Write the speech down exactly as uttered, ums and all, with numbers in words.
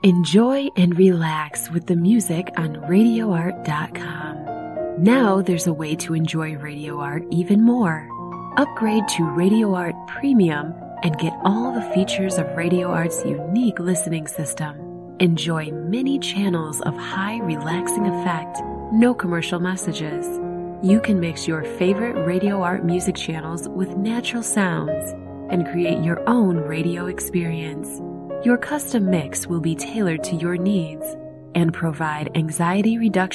Enjoy and relax with the music on radio art dot com. Now there's a way to enjoy Radio Art even more. Upgrade to Radio Art Premium and get all the features of Radio Art's unique listening system. Enjoy many channels of high relaxing effect, no commercial messages. You can mix your favorite Radio Art music channels with natural sounds and create your own radio experience. Your custom mix will be tailored to your needs and provide anxiety reduction